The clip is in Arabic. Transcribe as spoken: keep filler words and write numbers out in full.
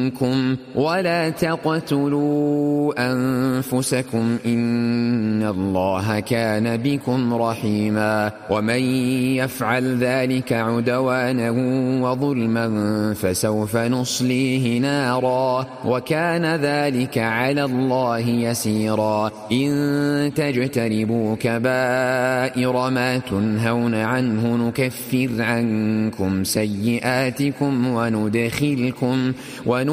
منكم ولا تقتلوا أنفسكم إن الله كان بكم رحيما ومن يفعل ذلك عدوانا وظلما فسوف نصليه نارا وكان ذلك على الله يسيرا إن تجتنبوا كبائر ما تنهون عنه نكفر عنكم سيئاتكم وندخلكم وندخلكم